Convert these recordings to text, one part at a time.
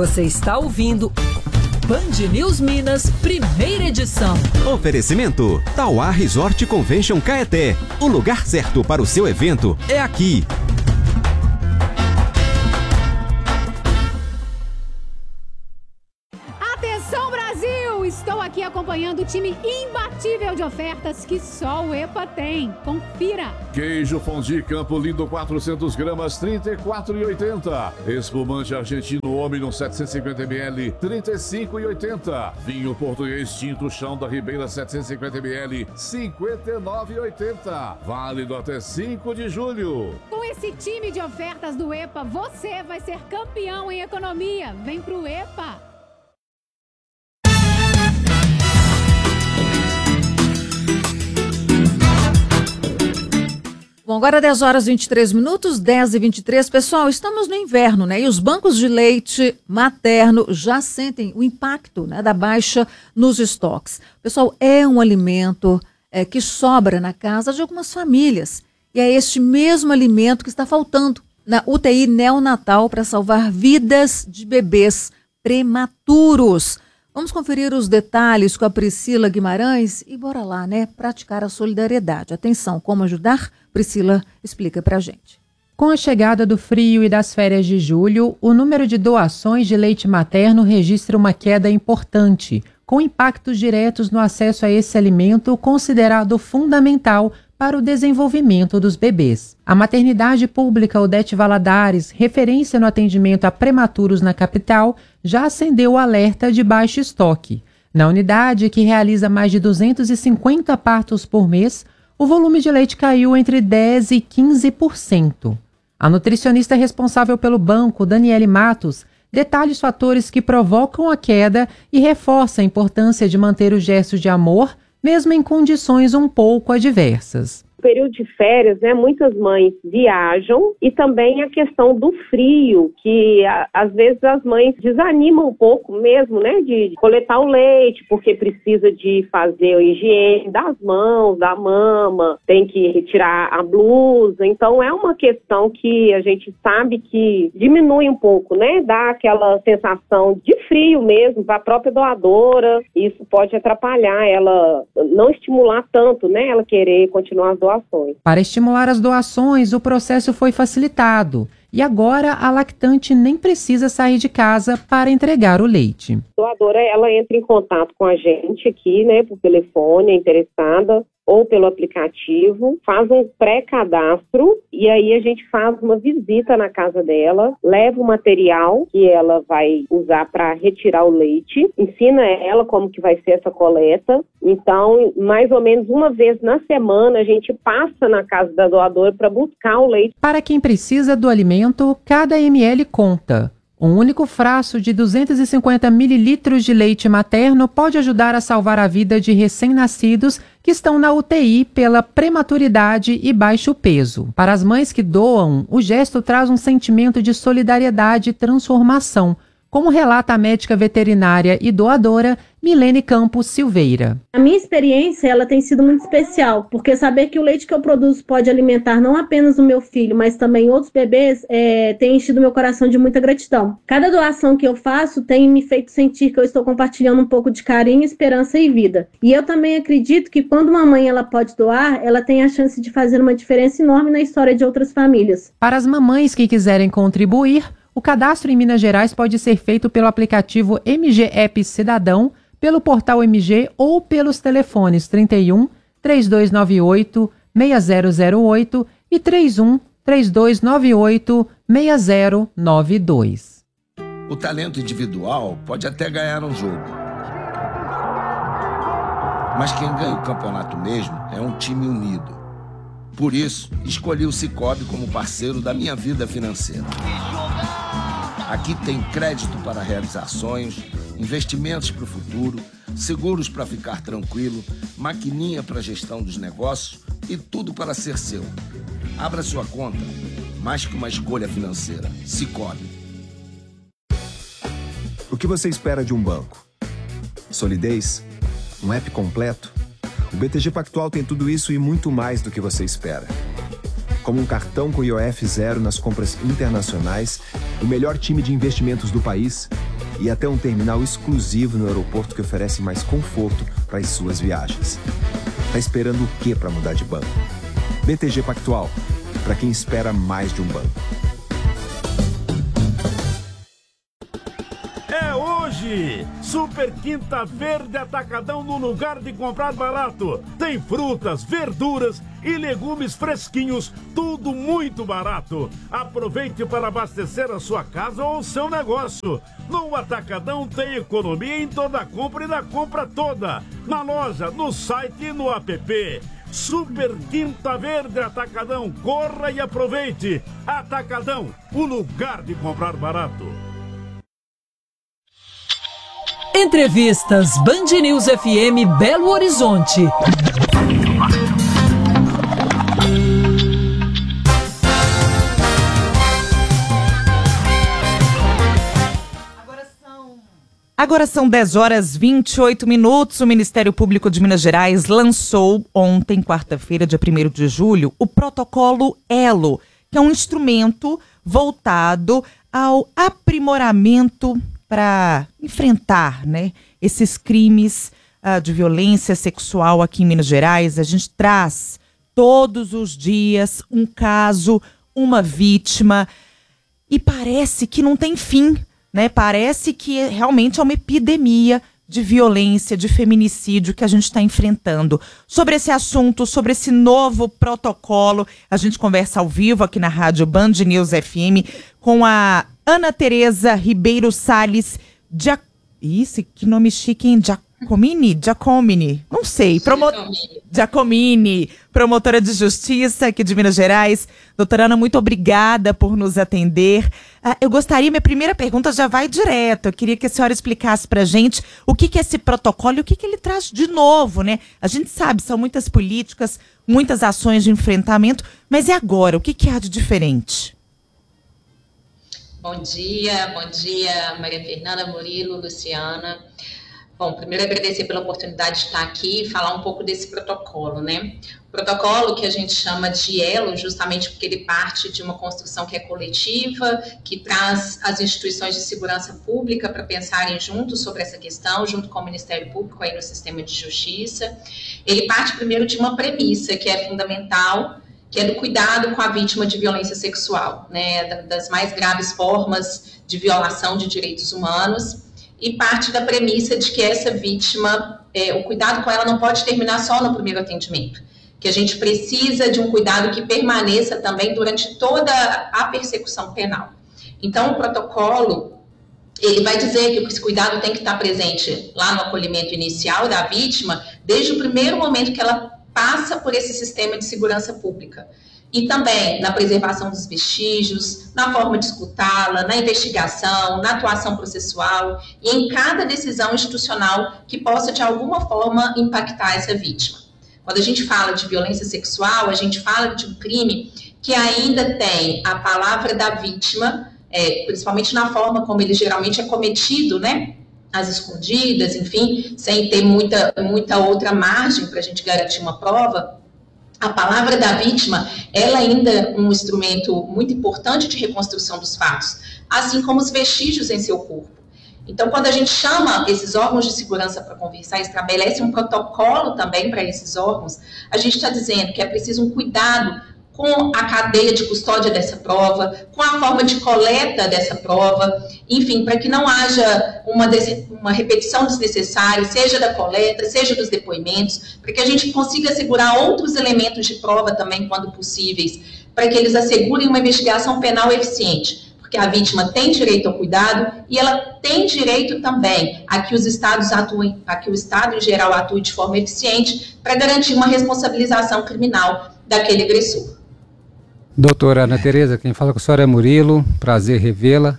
Você está ouvindo Band News Minas, primeira edição. Oferecimento Tauá Resort Convention Caeté. O lugar certo para o seu evento é aqui. Atenção, Brasil! Estou aqui acompanhando o time imbatível de ofertas que só o EPA tem. Confira! Queijo fondue Campo Lindo 400 gramas, R$ 34,80. Espumante argentino Omnium 750 ml, R$ 35,80. Vinho português tinto Chão da Ribeira 750 ml, R$ 59,80. Válido até 5 de julho. Com esse time de ofertas do EPA, você vai ser campeão em economia. Vem pro EPA! Bom, agora 10 horas e 23 minutos, 10 e 23. Pessoal, estamos no inverno, né? E os bancos de leite materno já sentem o impacto, né, da baixa nos estoques. Pessoal, é um alimento que sobra na casa de algumas famílias. E é este mesmo alimento que está faltando na UTI neonatal para salvar vidas de bebês prematuros. Vamos conferir os detalhes com a Priscila Guimarães e bora lá, né? Praticar a solidariedade. Atenção, como ajudar? Priscila explica pra gente. Com a chegada do frio e das férias de julho, o número de doações de leite materno registra uma queda importante, com impactos diretos no acesso a esse alimento considerado fundamental para o desenvolvimento dos bebês. A maternidade pública Odete Valadares, referência no atendimento a prematuros na capital, já acendeu o alerta de baixo estoque. Na unidade, que realiza mais de 250 partos por mês, o volume de leite caiu entre 10% e 15%. A nutricionista responsável pelo banco, Daniele Matos, detalha os fatores que provocam a queda e reforça a importância de manter os gestos de amor, mesmo em condições um pouco adversas. No período de férias, né, muitas mães viajam e também a questão do frio, que às vezes as mães desanimam um pouco mesmo, né, de coletar o leite, porque precisa de fazer a higiene das mãos, da mama, tem que retirar a blusa. Então é uma questão que a gente sabe que diminui um pouco, né, dá aquela sensação de frio mesmo para a própria doadora. Isso pode atrapalhar ela, não estimular tanto, né, ela querer continuar as doações. Para estimular as doações, o processo foi facilitado e agora a lactante nem precisa sair de casa para entregar o leite. A doadora, ela entra em contato com a gente aqui, né, por telefone, interessada, ou pelo aplicativo, faz um pré-cadastro e aí a gente faz uma visita na casa dela, leva o material que ela vai usar para retirar o leite, ensina ela como que vai ser essa coleta. Então, mais ou menos uma vez na semana, a gente passa na casa da doadora para buscar o leite. Para quem precisa do alimento, cada ml conta. Um único frasco de 250 mililitros de leite materno pode ajudar a salvar a vida de recém-nascidos que estão na UTI pela prematuridade e baixo peso. Para as mães que doam, o gesto traz um sentimento de solidariedade e transformação, como relata a médica veterinária e doadora Milene Campos Silveira. A minha experiência, ela tem sido muito especial, porque saber que o leite que eu produzo pode alimentar não apenas o meu filho, mas também outros bebês, tem enchido meu coração de muita gratidão. Cada doação que eu faço tem me feito sentir que eu estou compartilhando um pouco de carinho, esperança e vida. E eu também acredito que quando uma mãe ela pode doar, ela tem a chance de fazer uma diferença enorme na história de outras famílias. Para as mamães que quiserem contribuir, o cadastro em Minas Gerais pode ser feito pelo aplicativo MG App Cidadão, pelo portal MG ou pelos telefones 31 3298 6008 e 31 3298 6092. O talento individual pode até ganhar um jogo, mas quem ganha o campeonato mesmo é um time unido. Por isso, escolhi o Sicoob como parceiro da minha vida financeira. Aqui tem crédito para realizar sonhos, investimentos para o futuro, seguros para ficar tranquilo, maquininha para gestão dos negócios e tudo para ser seu. Abra sua conta, mais que uma escolha financeira. Sicoob. O que você espera de um banco? Solidez? Um app completo? O BTG Pactual tem tudo isso e muito mais do que você espera. como um cartão com IOF zero nas compras internacionais, o melhor time de investimentos do país e até um terminal exclusivo no aeroporto que oferece mais conforto para as suas viagens. Tá esperando o quê para mudar de banco? BTG Pactual, para quem espera mais de um banco. É hoje! Super Quinta Verde Atacadão no lugar de comprar barato. Tem frutas, verduras e legumes fresquinhos, tudo muito barato. Aproveite para abastecer a sua casa ou o seu negócio. No Atacadão tem economia em toda a compra e na compra toda. Na loja, no site e no app. Super Quinta Verde Atacadão, corra e aproveite. Atacadão, o lugar de comprar barato. Entrevistas Band News FM Belo Horizonte. Agora são 10h28. O Ministério Público de Minas Gerais lançou ontem, quarta-feira, dia 1º de julho, o protocolo ELO, que é um instrumento voltado ao aprimoramento para enfrentar, né, esses crimes de violência sexual aqui em Minas Gerais. A gente traz todos os dias um caso, uma vítima, e parece que não tem fim, né? Parece que realmente é uma epidemia de violência, de feminicídio que a gente está enfrentando. Sobre esse assunto, sobre esse novo protocolo, a gente conversa ao vivo aqui na Rádio Band News FM com a Ana Tereza Ribeiro Salles, Isso, que nome chique, hein? Giacomini? Não sei. Giacomini, promotora de justiça aqui de Minas Gerais. Doutora Ana, muito obrigada por nos atender. Eu gostaria, minha primeira pergunta já vai direto. Eu queria que a senhora explicasse pra gente o que é esse protocolo e o que ele traz de novo, né? A gente sabe, são muitas políticas, muitas ações de enfrentamento, mas e agora? O que há de diferente? Bom dia, Maria Fernanda, Murilo, Luciana. Bom, primeiro agradecer pela oportunidade de estar aqui e falar um pouco desse protocolo, né? O protocolo que a gente chama de ELO, justamente porque ele parte de uma construção que é coletiva, que traz as instituições de segurança pública para pensarem juntos sobre essa questão, junto com o Ministério Público aí no sistema de justiça. Ele parte primeiro de uma premissa que é fundamental, que é do cuidado com a vítima de violência sexual, né, das mais graves formas de violação de direitos humanos, e parte da premissa de que essa vítima, o cuidado com ela não pode terminar só no primeiro atendimento, que a gente precisa de um cuidado que permaneça também durante toda a persecução penal. Então, o protocolo, ele vai dizer que esse cuidado tem que estar presente lá no acolhimento inicial da vítima, desde o primeiro momento que ela passa por esse sistema de segurança pública. E também na preservação dos vestígios, na forma de escutá-la, na investigação, na atuação processual e em cada decisão institucional que possa, de alguma forma, impactar essa vítima. Quando a gente fala de violência sexual, a gente fala de um crime que ainda tem a palavra da vítima, principalmente na forma como ele geralmente é cometido, né? As escondidas, enfim, sem ter muita outra margem para a gente garantir uma prova. A palavra da vítima, ela ainda é um instrumento muito importante de reconstrução dos fatos, assim como os vestígios em seu corpo. Então, quando a gente chama esses órgãos de segurança para conversar, estabelece um protocolo também para esses órgãos, a gente está dizendo que é preciso um cuidado com a cadeia de custódia dessa prova, com a forma de coleta dessa prova, enfim, para que não haja uma repetição desnecessária, seja da coleta, seja dos depoimentos, para que a gente consiga assegurar outros elementos de prova também, quando possíveis, para que eles assegurem uma investigação penal eficiente, porque a vítima tem direito ao cuidado e ela tem direito também a que os estados atuem, a que o Estado em geral atue de forma eficiente para garantir uma responsabilização criminal daquele agressor. Doutora Ana Tereza, quem fala com a senhora é Murilo, prazer revê-la.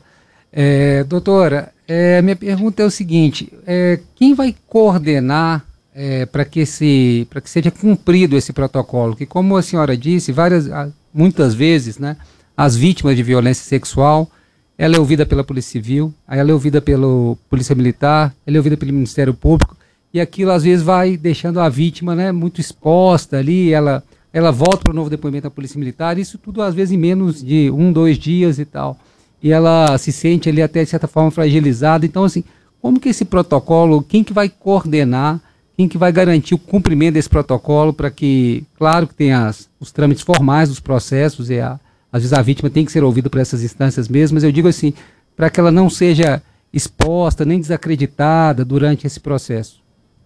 Doutora, minha pergunta é o seguinte, quem vai coordenar para que seja cumprido esse protocolo? Que, como a senhora disse, muitas vezes, né, as vítimas de violência sexual, ela é ouvida pela Polícia Civil, aí ela é ouvida pela Polícia Militar, ela é ouvida pelo Ministério Público, e aquilo às vezes vai deixando a vítima, né, muito exposta ali, ela ela volta para o novo depoimento da Polícia Militar, isso tudo às vezes em menos de 1, 2 dias e tal. E ela se sente ali até de certa forma fragilizada. Então, assim, como que esse protocolo, quem que vai coordenar, quem que vai garantir o cumprimento desse protocolo para que, claro que tem os trâmites formais dos processos e às vezes a vítima tem que ser ouvida por essas instâncias mesmo, mas eu digo assim, para que ela não seja exposta nem desacreditada durante esse processo.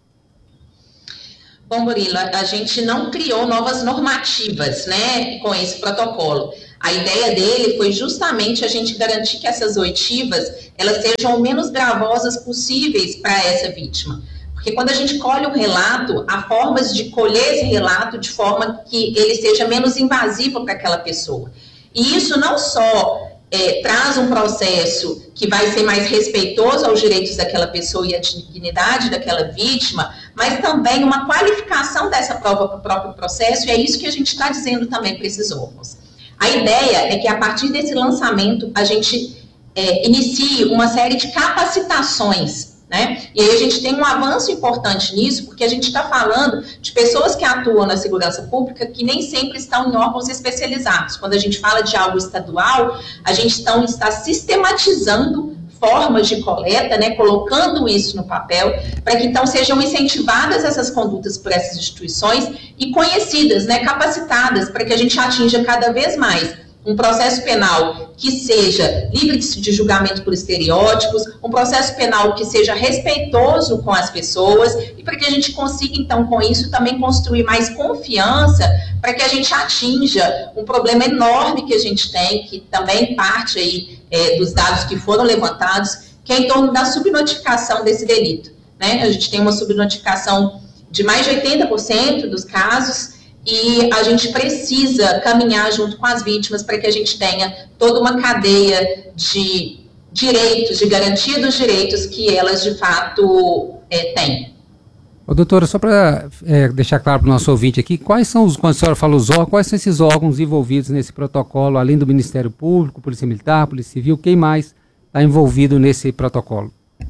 Bom, Murilo, a gente não criou novas normativas, né, com esse protocolo. A ideia dele foi justamente a gente garantir que essas oitivas, elas sejam o menos gravosas possíveis para essa vítima. Porque quando a gente colhe um relato, há formas de colher esse relato de forma que ele seja menos invasivo para aquela pessoa. E isso não só traz um processo que vai ser mais respeitoso aos direitos daquela pessoa e à dignidade daquela vítima, mas também uma qualificação dessa prova para o próprio processo, e é isso que a gente está dizendo também para esses órgãos. A ideia é que a partir desse lançamento a gente inicie uma série de capacitações, né? E aí a gente tem um avanço importante nisso, porque a gente está falando de pessoas que atuam na segurança pública que nem sempre estão em órgãos especializados. Quando a gente fala de algo estadual, a gente está sistematizando formas de coleta, né, colocando isso no papel, para que então sejam incentivadas essas condutas por essas instituições e conhecidas, né, capacitadas, para que a gente atinja cada vez mais um processo penal que seja livre de julgamento por estereótipos, um processo penal que seja respeitoso com as pessoas e para que a gente consiga, então, com isso, também construir mais confiança para que a gente atinja um problema enorme que a gente tem, que também parte aí dos dados que foram levantados, que é em torno da subnotificação desse delito, né? A gente tem uma subnotificação de mais de 80% dos casos, e a gente precisa caminhar junto com as vítimas para que a gente tenha toda uma cadeia de direitos, de garantia dos direitos que elas, de fato, têm. Ô, doutora, só para deixar claro para o nosso ouvinte aqui, quais são quando a senhora fala os órgãos, quais são esses órgãos envolvidos nesse protocolo, além do Ministério Público, Polícia Militar, Polícia Civil, quem mais está envolvido nesse protocolo?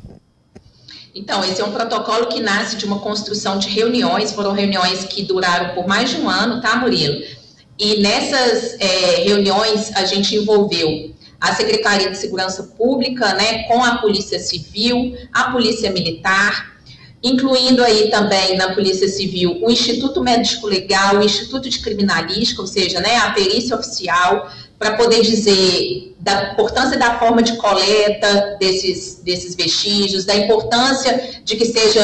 Então, esse é um protocolo que nasce de uma construção de reuniões, foram reuniões que duraram por mais de um ano, tá, Murilo? E nessas reuniões a gente envolveu a Secretaria de Segurança Pública, né, com a Polícia Civil, a Polícia Militar, incluindo aí também na Polícia Civil o Instituto Médico Legal, o Instituto de Criminalística, ou seja, né, a perícia oficial, para poder dizer da importância da forma de coleta desses vestígios, da importância de que seja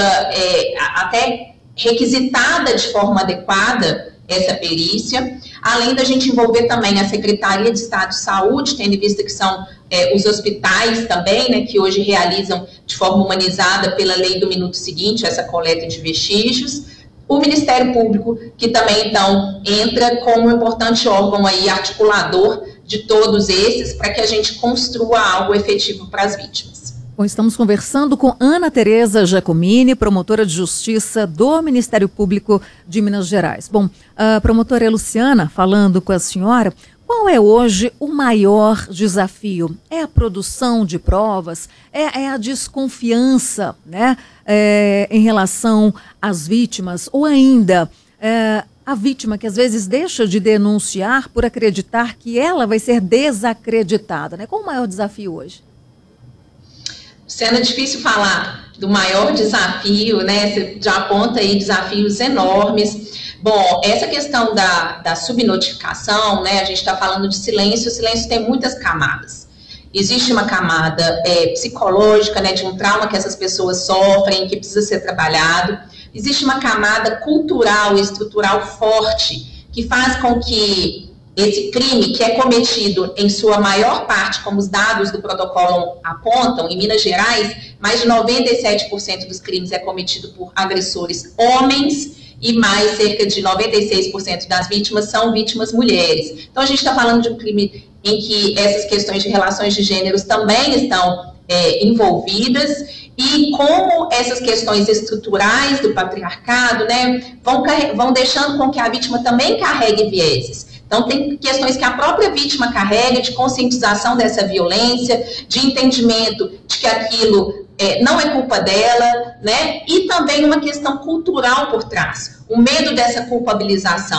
até requisitada de forma adequada essa perícia, além da gente envolver também a Secretaria de Estado de Saúde, tendo em vista que são os hospitais também, né, que hoje realizam de forma humanizada pela lei do minuto seguinte essa coleta de vestígios, o Ministério Público, que também, então, entra como um importante órgão aí, articulador de todos esses, para que a gente construa algo efetivo para as vítimas. Bom, estamos conversando com Ana Tereza Giacomini, promotora de justiça do Ministério Público de Minas Gerais. Bom, a promotora Luciana, falando com a senhora, qual é hoje o maior desafio? É a produção de provas? É a desconfiança, né, em relação às vítimas? Ou ainda a vítima que às vezes deixa de denunciar por acreditar que ela vai ser desacreditada, né? Qual o maior desafio hoje? Sendo difícil falar do maior desafio, né? Você já aponta aí desafios enormes. Bom, essa questão da subnotificação, né? A gente está falando de silêncio, o silêncio tem muitas camadas. Existe uma camada psicológica, né? De um trauma que essas pessoas sofrem, que precisa ser trabalhado. Existe uma camada cultural e estrutural forte, que faz com que esse crime, que é cometido em sua maior parte, como os dados do protocolo apontam, em Minas Gerais, mais de 97% dos crimes é cometido por agressores homens e mais cerca de 96% das vítimas são vítimas mulheres. Então, a gente está falando de um crime em que essas questões de relações de gêneros também estão envolvidas, e como essas questões estruturais do patriarcado, né, vão deixando com que a vítima também carregue vieses. Então, tem questões que a própria vítima carrega, de conscientização dessa violência, de entendimento de que aquilo não é culpa dela, né? E também uma questão cultural por trás, o medo dessa culpabilização.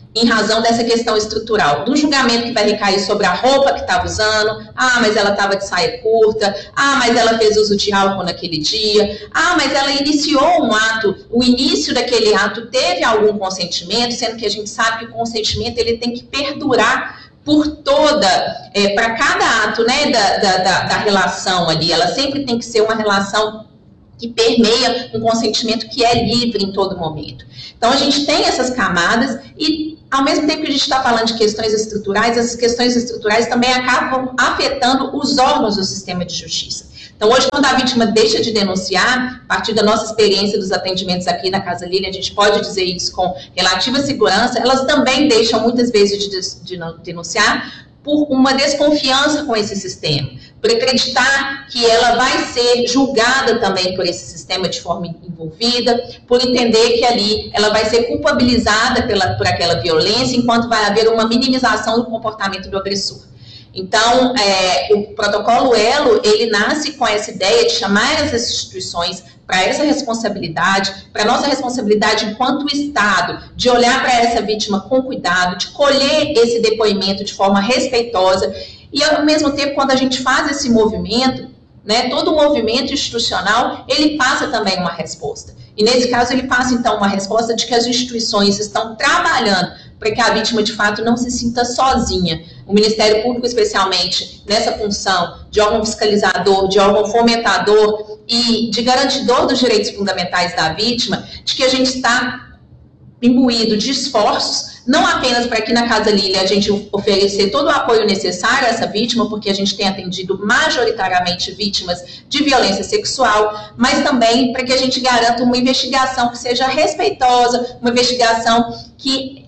em razão dessa questão estrutural, do julgamento que vai recair sobre a roupa que estava usando, mas ela estava de saia curta, mas ela fez uso de álcool naquele dia, mas ela iniciou um ato, o início daquele ato teve algum consentimento, sendo que a gente sabe que o consentimento ele tem que perdurar por toda, para cada ato, né, da relação ali, ela sempre tem que ser uma relação que permeia um consentimento que é livre em todo momento. Então, a gente tem essas camadas e, ao mesmo tempo que a gente está falando de questões estruturais, essas questões estruturais também acabam afetando os órgãos do sistema de justiça. Então, hoje, quando a vítima deixa de denunciar, a partir da nossa experiência dos atendimentos aqui na Casa Lília, a gente pode dizer isso com relativa segurança, elas também deixam muitas vezes de denunciar por uma desconfiança com esse sistema, por acreditar que ela vai ser julgada também por esse sistema de forma envolvida, por entender que ali ela vai ser culpabilizada por aquela violência, enquanto vai haver uma minimização do comportamento do agressor. Então, o protocolo ELO, ele nasce com essa ideia de chamar as instituições para essa responsabilidade, para a nossa responsabilidade enquanto Estado, de olhar para essa vítima com cuidado, de colher esse depoimento de forma respeitosa e, ao mesmo tempo, quando a gente faz esse movimento, né, todo o movimento institucional, ele passa também uma resposta. E, nesse caso, ele passa, então, uma resposta de que as instituições estão trabalhando para que a vítima, de fato, não se sinta sozinha. O Ministério Público, especialmente, nessa função de órgão fiscalizador, de órgão fomentador e de garantidor dos direitos fundamentais da vítima, de que a gente está imbuído de esforços, não apenas para aqui na Casa Lília a gente oferecer todo o apoio necessário a essa vítima, porque a gente tem atendido majoritariamente vítimas de violência sexual, mas também para que a gente garanta uma investigação que seja respeitosa, uma investigação que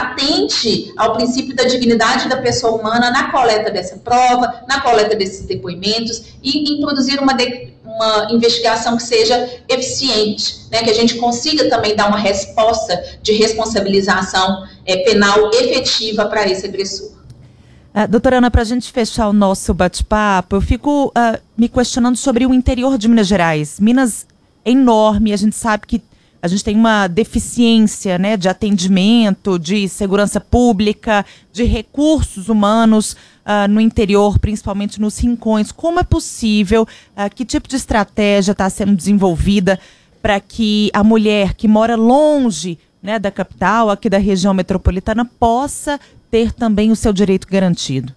atente ao princípio da dignidade da pessoa humana na coleta dessa prova, na coleta desses depoimentos e em produzir uma investigação que seja eficiente, né, que a gente consiga também dar uma resposta de responsabilização penal efetiva para esse agressor. Doutora Ana, para a gente fechar o nosso bate-papo, eu fico me questionando sobre o interior de Minas Gerais. Minas é enorme, a gente sabe que a gente tem uma deficiência, né, de atendimento, de segurança pública, de recursos humanos no interior, principalmente nos rincões. Como é possível, que tipo de estratégia está sendo desenvolvida para que a mulher que mora longe, né, da capital, aqui da região metropolitana, possa ter também o seu direito garantido?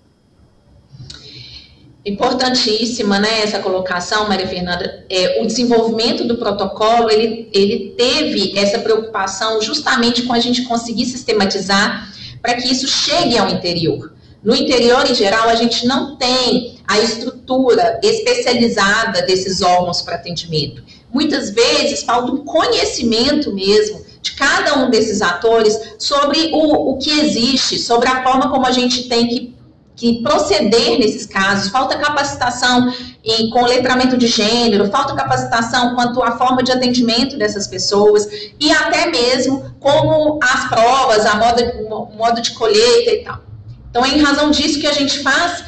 Importantíssima, né, essa colocação, Maria Fernanda. O desenvolvimento do protocolo, ele teve essa preocupação justamente com a gente conseguir sistematizar para que isso chegue ao interior. No interior, em geral, a gente não tem a estrutura especializada desses órgãos para atendimento. Muitas vezes falta um conhecimento mesmo de cada um desses atores sobre o que existe, sobre a forma como a gente tem que proceder nesses casos. Falta capacitação com letramento de gênero, falta capacitação quanto à forma de atendimento dessas pessoas e até mesmo como as provas, o modo de colheita e tal. Então, é em razão disso que a gente faz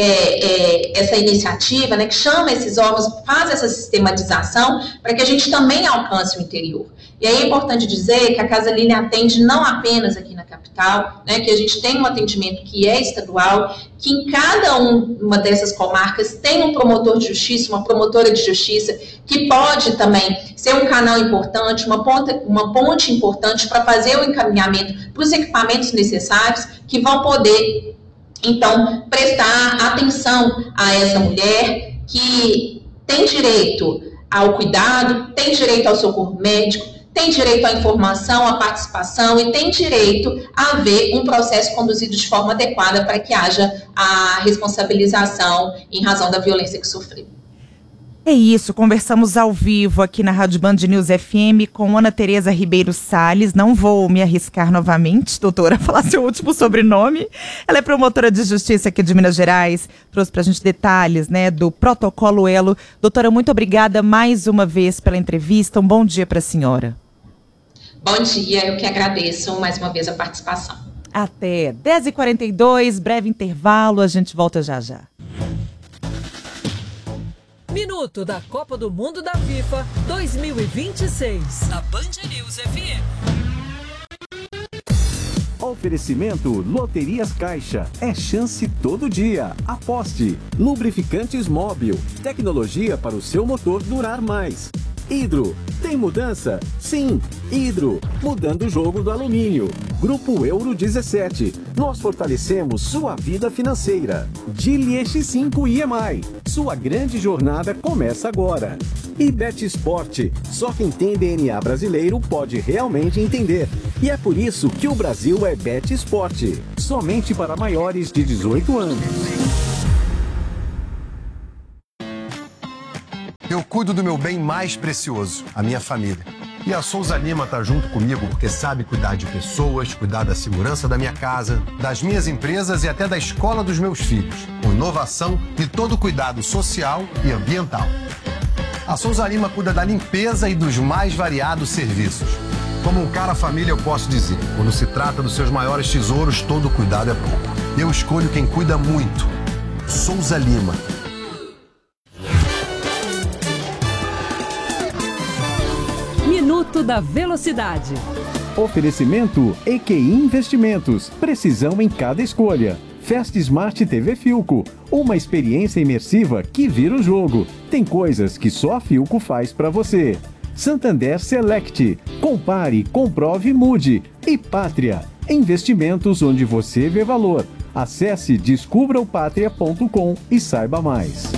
essa iniciativa, né, que chama esses órgãos, faz essa sistematização para que a gente também alcance o interior. E aí é importante dizer que a Casa Lília atende não apenas aqui na capital, né, que a gente tem um atendimento que é estadual, que em cada uma dessas comarcas tem um promotor de justiça, uma promotora de justiça, que pode também ser um canal importante, uma ponte importante para fazer o encaminhamento para os equipamentos necessários que vão poder, então, prestar atenção a essa mulher que tem direito ao cuidado, tem direito ao socorro médico, tem direito à informação, à participação e tem direito a ver um processo conduzido de forma adequada para que haja a responsabilização em razão da violência que sofreu. É isso, conversamos ao vivo aqui na Rádio Band News FM com Ana Tereza Ribeiro Salles. Não vou me arriscar novamente, doutora, a falar seu último sobrenome. Ela é promotora de justiça aqui de Minas Gerais, trouxe pra gente detalhes, né, do protocolo ELO. Doutora, muito obrigada mais uma vez pela entrevista. Um bom dia para a senhora. Bom dia, eu que agradeço mais uma vez a participação. Até 10h42, breve intervalo, a gente volta já já. Minuto da Copa do Mundo da FIFA 2026. Na Band News FM. Oferecimento Loterias Caixa. É chance todo dia. Aposte. Lubrificantes Móbil. Tecnologia para o seu motor durar mais. Hidro. Tem mudança? Sim. Hidro. Mudando o jogo do alumínio. Grupo Euro 17. Nós fortalecemos sua vida financeira. Geely X5 IMI. Sua grande jornada começa agora. E Bet Sport. Só quem tem DNA brasileiro pode realmente entender. E é por isso que o Brasil é Bet Sport. Somente para maiores de 18 anos. Eu cuido do meu bem mais precioso, a minha família. E a Souza Lima tá junto comigo porque sabe cuidar de pessoas, cuidar da segurança da minha casa, das minhas empresas e até da escola dos meus filhos, com inovação e todo cuidado social e ambiental. A Souza Lima cuida da limpeza e dos mais variados serviços. Como um cara família, eu posso dizer, quando se trata dos seus maiores tesouros, todo cuidado é pouco. Eu escolho quem cuida muito. Souza Lima. Minuto da Velocidade. Oferecimento EQI Investimentos. Precisão em cada escolha. Fast Smart TV Philco. Uma experiência imersiva que vira o jogo. Tem coisas que só a Philco faz para você. Santander Select. Compare, comprove e mude. E Pátria. Investimentos onde você vê valor. Acesse descubraopatria.com e saiba mais.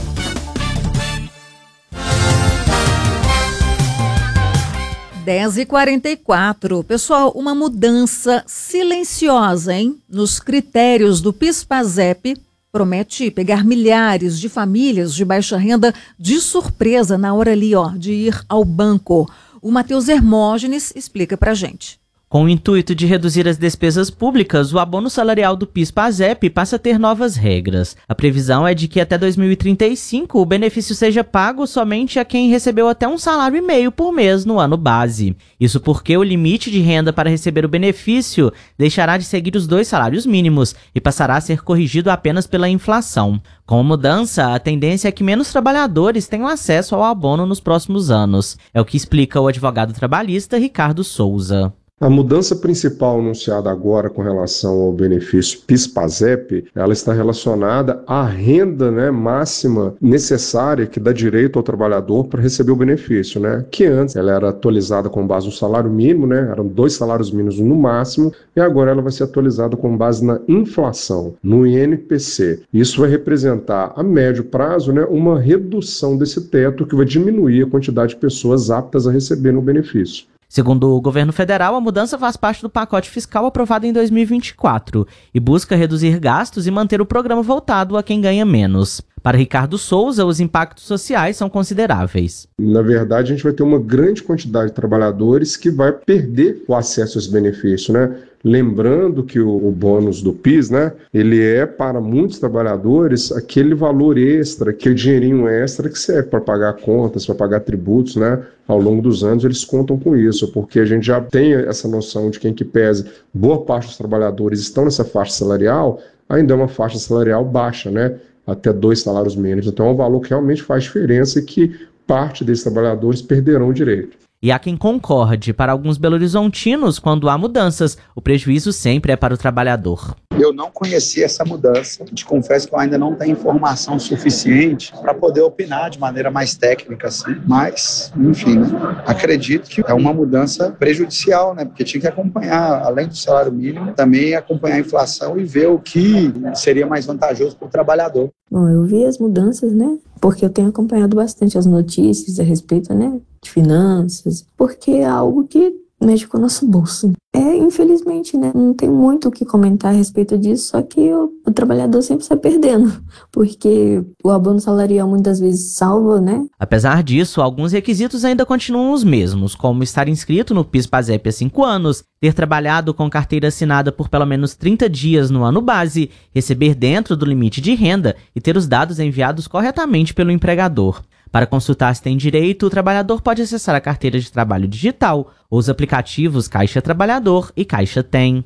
H 10h44. Pessoal, uma mudança silenciosa, hein? Nos critérios do PIS/PASEP promete pegar milhares de famílias de baixa renda de surpresa na hora ali, de ir ao banco. O Matheus Hermógenes explica pra gente. Com o intuito de reduzir as despesas públicas, o abono salarial do PIS/PASEP passa a ter novas regras. A previsão é de que até 2035 o benefício seja pago somente a quem recebeu até 1,5 salário por mês no ano base. Isso porque o limite de renda para receber o benefício deixará de seguir os 2 salários mínimos e passará a ser corrigido apenas pela inflação. Com a mudança, a tendência é que menos trabalhadores tenham acesso ao abono nos próximos anos. É o que explica o advogado trabalhista Ricardo Souza. A mudança principal anunciada agora com relação ao benefício PIS/PASEP, ela está relacionada à renda, máxima necessária que dá direito ao trabalhador para receber o benefício, que antes ela era atualizada com base no salário mínimo, eram 2 salários mínimos no máximo, e agora ela vai ser atualizada com base na inflação, no INPC. Isso vai representar a médio prazo, uma redução desse teto que vai diminuir a quantidade de pessoas aptas a receberem o benefício. Segundo o governo federal, a mudança faz parte do pacote fiscal aprovado em 2024 e busca reduzir gastos e manter o programa voltado a quem ganha menos. Para Ricardo Souza, os impactos sociais são consideráveis. Na verdade, a gente vai ter uma grande quantidade de trabalhadores que vai perder o acesso a esse benefício, Lembrando que o bônus do PIS, ele é para muitos trabalhadores aquele valor extra, aquele dinheirinho extra que serve para pagar contas, para pagar tributos, Ao longo dos anos eles contam com isso, porque a gente já tem essa noção de que, em que pese boa parte dos trabalhadores estão nessa faixa salarial, ainda é uma faixa salarial baixa, até 2 salários mínimos. Então é um valor que realmente faz diferença e que parte desses trabalhadores perderão o direito. E há quem concorde. Para alguns belo-horizontinos, quando há mudanças, o prejuízo sempre é para o trabalhador. Eu não conhecia essa mudança. Te confesso que eu ainda não tenho informação suficiente para poder opinar de maneira mais técnica, assim. Mas, enfim, acredito que é uma mudança prejudicial, Porque tinha que acompanhar, além do salário mínimo, também acompanhar a inflação e ver o que seria mais vantajoso para o trabalhador. Bom, eu vi as mudanças, Porque eu tenho acompanhado bastante as notícias a respeito, de finanças, porque é algo que mexe com o nosso bolso. Infelizmente, não tem muito o que comentar a respeito disso, só que o trabalhador sempre sai perdendo, porque o abono salarial muitas vezes salva, Apesar disso, alguns requisitos ainda continuam os mesmos, como estar inscrito no PIS/PASEP há 5 anos, ter trabalhado com carteira assinada por pelo menos 30 dias no ano base, receber dentro do limite de renda e ter os dados enviados corretamente pelo empregador. Para consultar se tem direito, o trabalhador pode acessar a carteira de trabalho digital ou os aplicativos Caixa Trabalhador e Caixa Tem.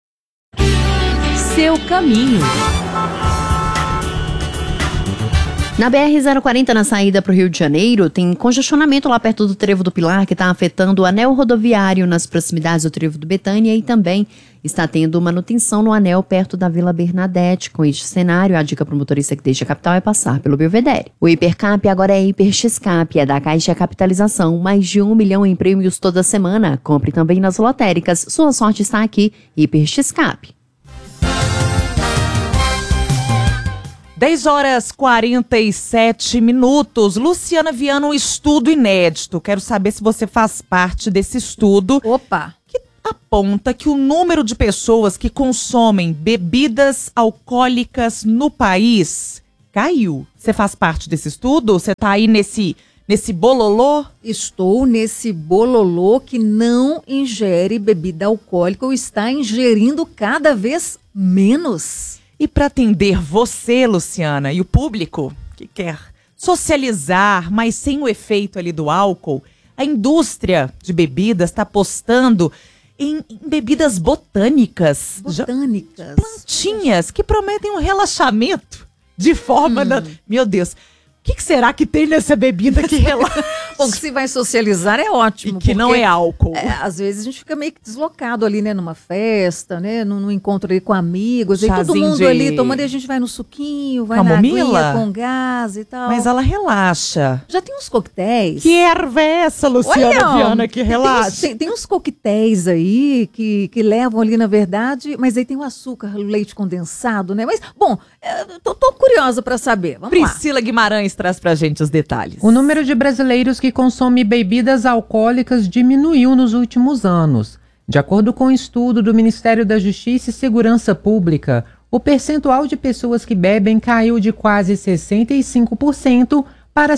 Seu caminho. Na BR-040, na saída para o Rio de Janeiro, tem congestionamento lá perto do Trevo do Pilar, que está afetando o anel rodoviário nas proximidades do Trevo do Betânia, e também está tendo manutenção no anel perto da Vila Bernadette. Com este cenário, a dica para o motorista que deixa a capital é passar pelo Belvedere. O Hipercap agora é Hiper X-Cap, é da Caixa Capitalização. Mais de 1 milhão em prêmios toda semana. Compre também nas lotéricas. Sua sorte está aqui, Hiper X-Cap. 10h47. Luciana Viana, um estudo inédito. Quero saber se você faz parte desse estudo. Opa! Que aponta que o número de pessoas que consomem bebidas alcoólicas no país caiu. Você faz parte desse estudo? Você tá aí nesse bololô? Estou nesse bololô que não ingere bebida alcoólica ou está ingerindo cada vez menos. E para atender você, Luciana, e o público que quer socializar, mas sem o efeito ali do álcool, a indústria de bebidas está apostando em bebidas botânicas. Botânicas. Plantinhas que prometem um relaxamento de forma... Meu Deus, o que será que tem nessa bebida que relaxa? Bom, se vai socializar é ótimo. E que não é álcool. Às vezes a gente fica meio que deslocado ali, né? Numa festa, né? Num encontro ali com amigos. E todo mundo ali tomando, e a gente vai no suquinho, vai na aguinha com gás e tal. Mas ela relaxa. Já tem uns coquetéis. Que erva é essa, Luciana Viana, que relaxa? Tem uns coquetéis aí que levam ali, na verdade, mas aí tem o açúcar, o leite condensado, né? Mas, bom, tô curiosa para saber. Vamos lá. Priscila Guimarães traz pra gente os detalhes. O número de brasileiros que consomem bebidas alcoólicas diminuiu nos últimos anos. De acordo com um estudo do Ministério da Justiça e Segurança Pública, o percentual de pessoas que bebem caiu de quase 65% para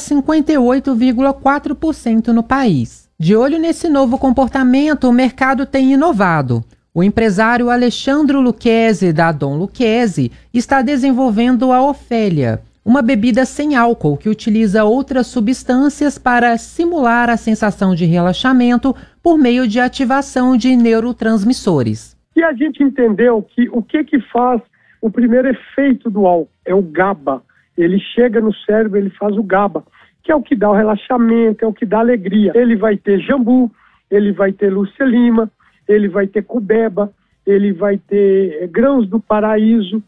58,4% no país. De olho nesse novo comportamento, o mercado tem inovado. O empresário Alexandre Lucchesi, da Dom Lucchesi, está desenvolvendo a Ofélia, uma bebida sem álcool que utiliza outras substâncias para simular a sensação de relaxamento por meio de ativação de neurotransmissores. E a gente entendeu que o que faz o primeiro efeito do álcool é o GABA. Ele chega no cérebro, ele faz o GABA, que é o que dá o relaxamento, é o que dá alegria. Ele vai ter jambu, ele vai ter Lúcia Lima, ele vai ter cubeba, ele vai ter grãos do paraíso,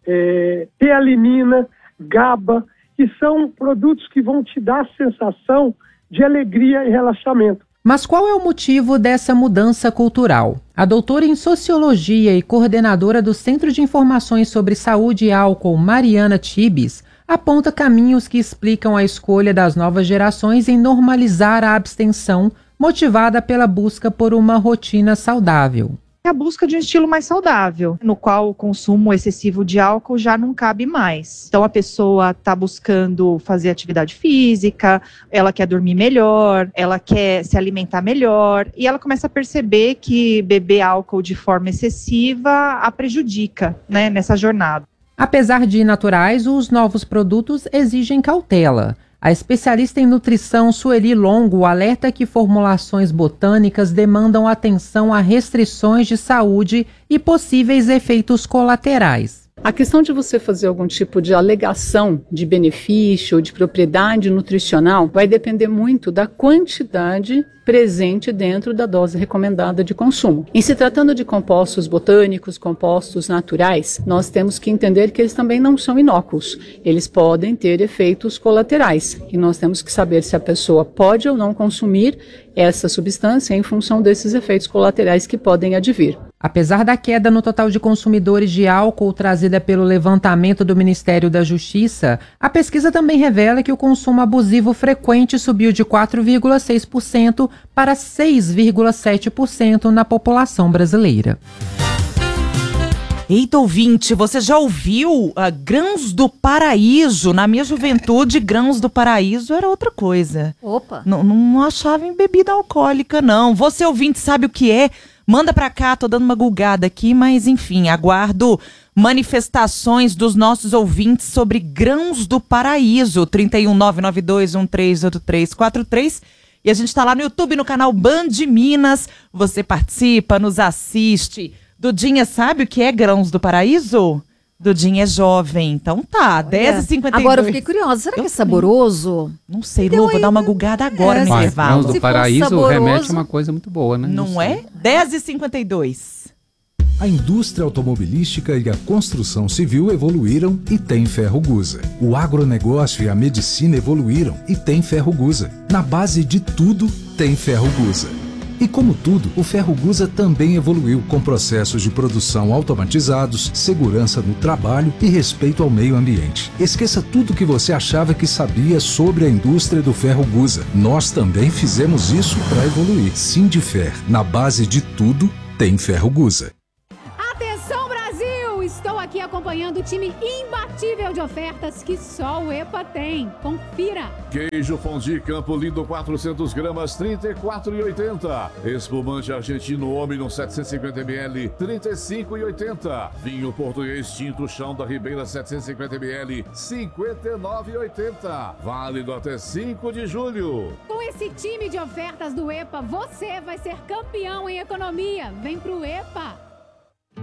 tealinina, GABA, que são produtos que vão te dar a sensação de alegria e relaxamento. Mas qual é o motivo dessa mudança cultural? A doutora em Sociologia e coordenadora do Centro de Informações sobre Saúde e Álcool, Mariana Tibes, aponta caminhos que explicam a escolha das novas gerações em normalizar a abstenção, motivada pela busca por uma rotina saudável. A busca de um estilo mais saudável, no qual o consumo excessivo de álcool já não cabe mais. Então a pessoa está buscando fazer atividade física, ela quer dormir melhor, ela quer se alimentar melhor, e ela começa a perceber que beber álcool de forma excessiva a prejudica, né, nessa jornada. Apesar de naturais, os novos produtos exigem cautela. A especialista em nutrição Sueli Longo alerta que formulações botânicas demandam atenção a restrições de saúde e possíveis efeitos colaterais. A questão de você fazer algum tipo de alegação de benefício ou de propriedade nutricional vai depender muito da quantidade presente dentro da dose recomendada de consumo. Em se tratando de compostos botânicos, compostos naturais, nós temos que entender que eles também não são inócuos. Eles podem ter efeitos colaterais e nós temos que saber se a pessoa pode ou não consumir essa substância em função desses efeitos colaterais que podem advir. Apesar da queda no total de consumidores de álcool trazida pelo levantamento do Ministério da Justiça, a pesquisa também revela que o consumo abusivo frequente subiu de 4,6% para 6,7% na população brasileira. Eita, ouvinte, você já ouviu Grãos do Paraíso? Na minha juventude, Grãos do Paraíso era outra coisa. Opa! Não achava em bebida alcoólica, não. Você, ouvinte, sabe o que é? Manda pra cá, tô dando uma gulgada aqui, mas enfim, aguardo manifestações dos nossos ouvintes sobre Grãos do Paraíso, 31992138343. E a gente tá lá no YouTube, no canal Band Minas. Você participa, nos assiste. Dudinha, sabe o que é Grãos do Paraíso? Dudinha é jovem, então tá, 10h52. Agora eu fiquei curiosa, será que é saboroso? Não sei, Lu, vou dar uma gugada agora no intervalo. Grãos do Paraíso, o remédio é uma coisa muito boa, né? Não é? 10h52. A indústria automobilística e a construção civil evoluíram e tem Ferrogusa. O agronegócio e a medicina evoluíram e tem Ferrogusa. Na base de tudo, tem Ferrogusa. E como tudo, o Ferrogusa também evoluiu com processos de produção automatizados, segurança no trabalho e respeito ao meio ambiente. Esqueça tudo que você achava que sabia sobre a indústria do Ferrogusa. Nós também fizemos isso para evoluir. Sindifer, na base de tudo, tem Ferrogusa. Atenção, Brasil! Estou aqui acompanhando o time imbatível de ofertas que só o EPA tem. Confira! Queijo fondue Campo Lindo 400 gramas, R$ 34,80. Espumante argentino Omnium 750 ml, R$ 35,80. Vinho português tinto Chão da Ribeira 750 ml, R$ 59,80. Válido até 5 de julho. Com esse time de ofertas do EPA, você vai ser campeão em economia. Vem pro EPA!